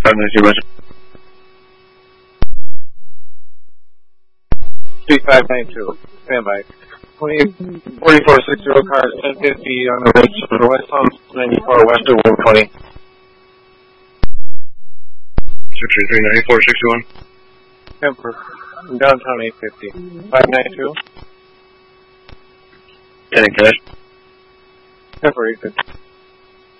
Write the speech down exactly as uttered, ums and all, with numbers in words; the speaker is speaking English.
Street five nine two. Stand by. forty-four sixty car ten fifty on the road to the west on ninety-four west of one twenty. six three three ninety-four sixty-one. Emperor. Downtown eight fifty. five nine two. ten cash. Emperor eight fifty.